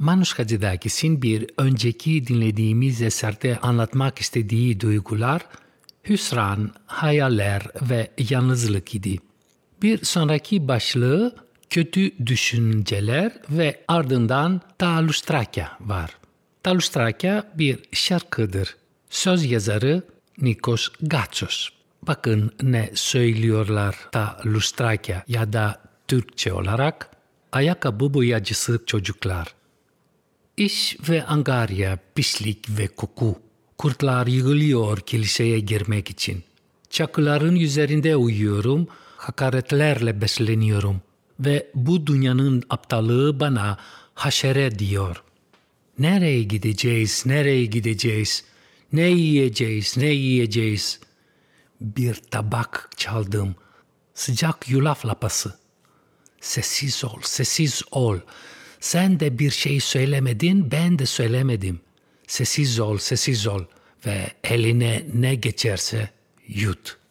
Manuş Hadzidakis'in bir önceki dinlediğimiz eserde anlatmak istediği duygular, hüsran, hayaller ve yalnızlık idi. Bir sonraki başlığı kötü düşünceler ve ardından Talustraka var. Talustraka bir şarkıdır. Söz yazarı Nikos Gatsos. Bakın ne söylüyorlar Talustraka ya da Türkçe olarak. Ayakkabı boyacısı çocuklar. İş ve angarya, pislik ve koku. Kurtlar yığılıyor kiliseye girmek için. Çakıların üzerinde uyuyorum, hakaretlerle besleniyorum. Ve bu dünyanın aptallığı bana haşere diyor. Nereye gideceğiz, nereye gideceğiz? Ne yiyeceğiz, ne yiyeceğiz? Bir tabak çaldım. Sıcak yulaf lapası. Sessiz ol, sessiz ol. Sen de bir şey söylemedin, ben de söylemedim. Sessiz ol, sessiz ol ve eline ne geçerse yut.